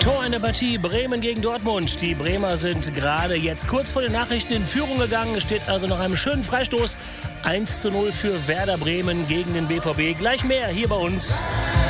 Tor in der Partie Bremen gegen Dortmund. Die Bremer sind gerade jetzt kurz vor den Nachrichten in Führung gegangen. Es steht also nach einem schönen Freistoß 1:0 für Werder Bremen gegen den BVB. Gleich mehr hier bei uns